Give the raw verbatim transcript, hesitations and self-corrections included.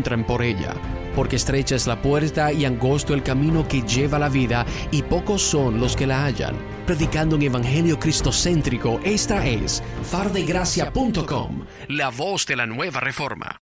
entran por ella, porque estrecha es la puerta y angosto el camino que lleva a la vida, y pocos son los que la hallan. Predicando un evangelio cristocéntrico, esta es fardegracia punto com, la voz de la nueva reforma.